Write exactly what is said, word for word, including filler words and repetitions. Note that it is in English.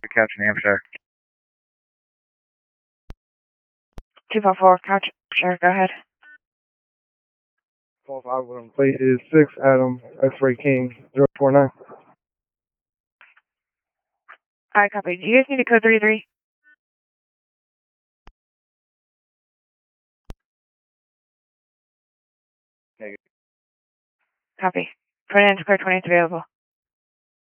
Couch, New Hampshire. two four four, Couch, sure, go ahead. twelve Algorithm plate is six Adam X-Ray King zero four nine. Alright, copy. Do you guys need a code thirty-three? Negative. Copy. Front end square twenty is available.